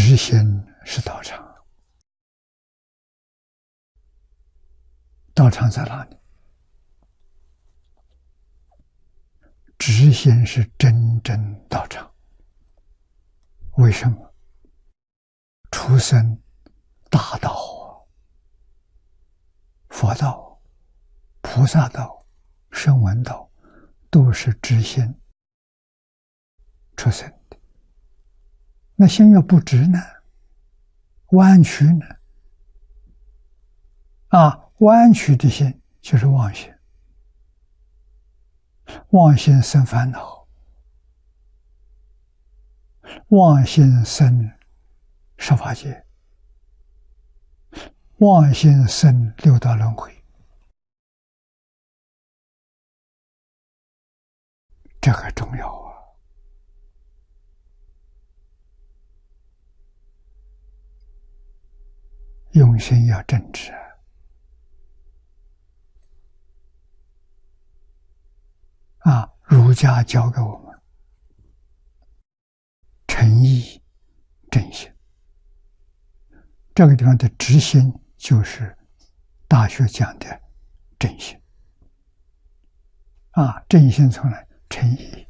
直心是道场，道场在哪里？直心是真正道场。为什么？出生大道、佛道、菩萨道、声闻道，都是直心出生的。那心要不直呢？弯曲呢？弯曲的心就是妄心，妄心生烦恼，妄心生十法界，妄心生六道轮回。这个重要啊！用心要正直儒家教给我们诚意正心。这个地方的直心就是《大学》讲的正心正心从来诚意。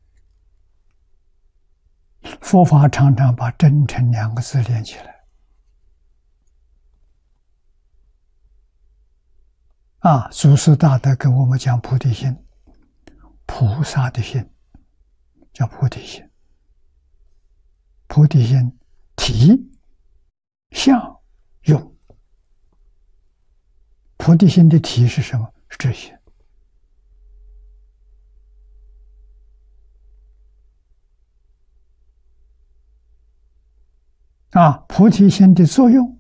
佛法常常把真诚两个字连起来祖师大德给我们讲菩提心，菩萨的心叫菩提心。菩提心体相用，菩提心的体是什么？是这些菩提心的作用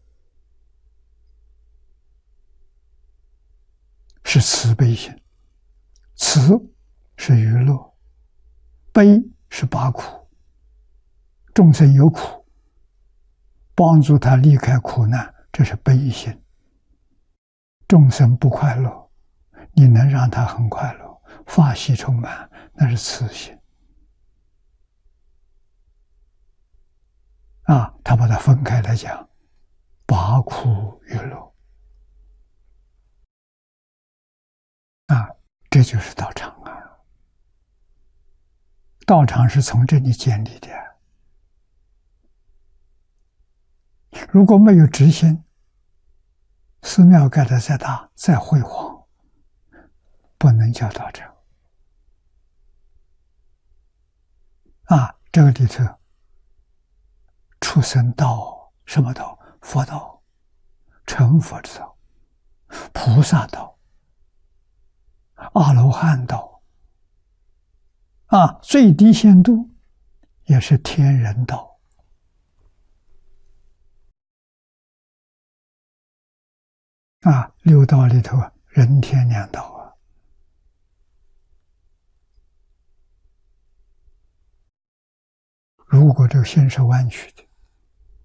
是慈悲心，慈是娱乐，悲是拔苦，众生有苦，帮助他离开苦难，这是悲心。众生不快乐，你能让他很快乐，法喜充满，那是慈心他把它分开来讲，拔苦娱乐这就是道场道场是从这里建立的。如果没有直心，寺庙盖得再大再辉煌，不能叫道场这个里头出生道，什么道？佛道，成佛之道，菩萨道，阿罗汉道最低限度也是天人道六道里头人天两道如果这个心是弯曲的，